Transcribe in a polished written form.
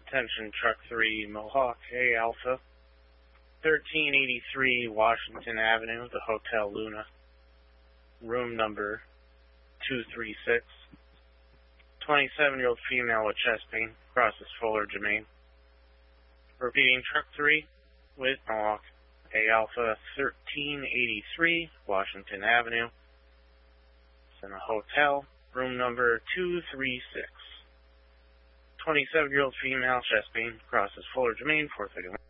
Attention Truck 3, Mohawk A Alpha, 1383 Washington Avenue, the Hotel Luna, room number 236. 27-year-old female with chest pain, crosses Fuller Germain. Repeating, Truck 3 with Mohawk A Alpha, 1383 Washington Avenue. It's in a hotel, room number 236. 27-year-old female, chest pain, crosses Fuller Germain, 431.